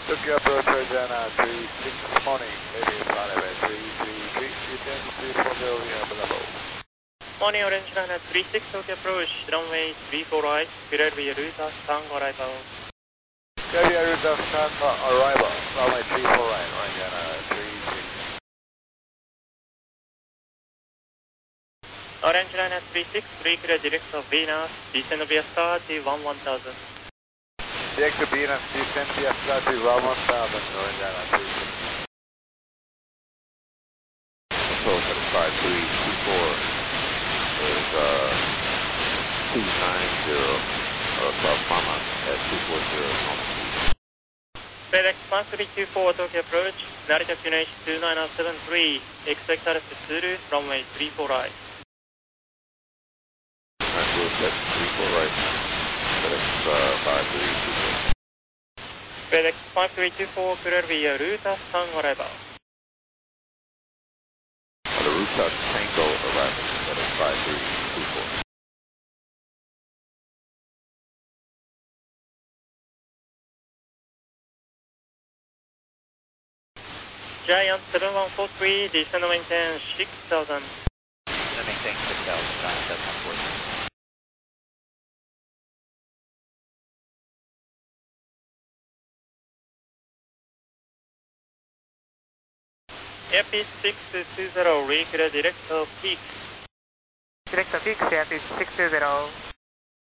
Tokyo approach Jana 36 morning, heading runway 333, descend 340, we have level. Morning Orange Liner 36 Tokyo approach, runway 34 right, Philadelphia Ruta Stand arrival. Philadelphia Ruta Stand arrival, runway 34 right, Orange Liner 36. Orange Liner 36, clear direct of Venus, descend via star to 1000. Direct to Venus, descend via star to 1000, Orange Liner 36. Control 75324 is 290 South Mama at 240 on speed. FedEx 1324 Tokyo approach, Narita QNH 29073, expect RF Tsuru, runway 34 right. We'll set 34 right, FedEx 5324. FedEx 5324, Philadelphia Ruta Stand arrival. The Ruta Tango arrival, FedEx 5324. Giant 7143, descend maintain 6000. Maintain 6,000, that's unfortunate. Airpeace 620, reclear direct of peak. Direct of peak, Airpeace 620.